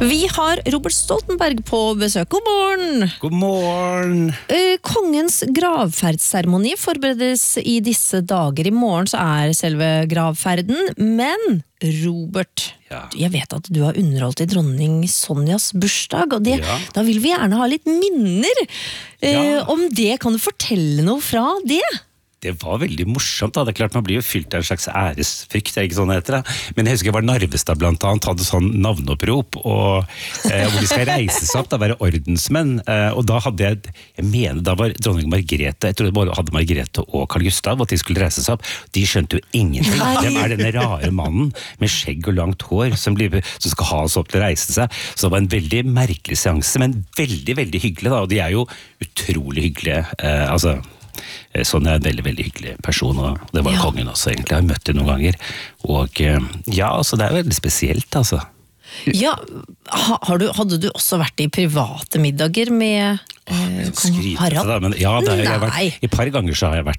Vi har Robert Stoltenberg på besøk. God morgen! God morgen! Kongens gravferdsseremoni forberedes i disse dager. I morgen så selve gravferden, men Robert, jeg vet at du har underholdt i dronning Sonjas bursdag, og da vil vi gjerne ha litt minner om det. Kan du fortelle noe fra det? Det var veldig morsomt da, det klart man blir jo fylt av en slags æresfrykt, ikke sånn heter det. Men jeg husker jeg var Narvestad blant annet, hadde sånn navneopprop, og hvor de skal reise seg opp, da være ordensmenn, og da hadde jeg mener, da var dronning Margrethe, jeg tror det både hadde Margrethe og Carl Gustav, at de skulle reise seg opp, de skjønte jo ingenting. Hvem denne rare mannen med skjegg og langt hår, som skal ha oss opp til å reise seg, så det var en veldig merkelig seanse, men veldig, veldig hyggelig da, og de jo utrolig hyggelige, Sånn en veldig, veldig hyggelig person, og det var kongen også egentlig, jeg har møtt det noen ganger, og så det veldig spesielt, altså. Ja, hadde du også vært i private middager med kong Harald? I et par ganger så har jeg vært